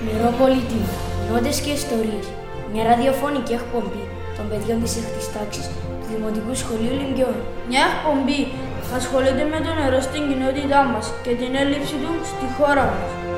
Νερό πολύτιμο, νότες και ιστορίες. Μια ραδιοφωνική εκπομπή των παιδιών της 6ης τάξης του Δημοτικού Σχολείου Λυκειών. Μια εκπομπή ασχολείται με το νερό στην κοινότητά μας και την έλλειψη του στη χώρα μας.